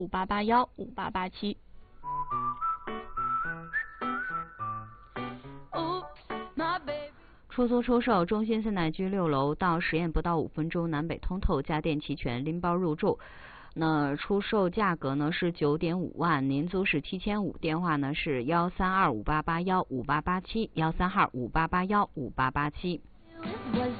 58815887。 出租出售中心3代居6楼，到实验不到5分钟，南北通透，家电齐全，拎包入住。那出售价格呢是9.5万，年租是7500，电话呢是13258815887，13258815887。